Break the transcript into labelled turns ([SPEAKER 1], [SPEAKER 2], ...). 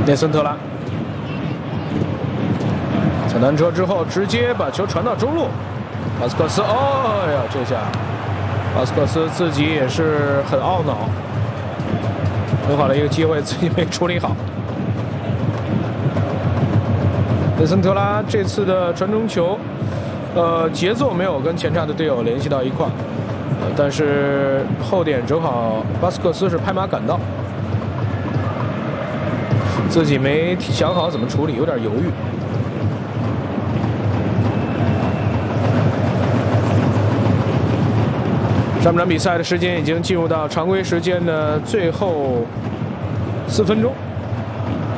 [SPEAKER 1] 内森特拉踩单车之后，直接把球传到中路，巴斯克斯，哦呀，这下巴斯克斯自己也是很懊恼，很好的一个机会自己没处理好。内森特拉这次的传中球，节奏没有跟前场的队友联系到一块，但是后点正好巴斯克斯是拍马赶到，自己没想好怎么处理，有点犹豫。上半场比赛的时间已经进入到常规时间的最后4分钟。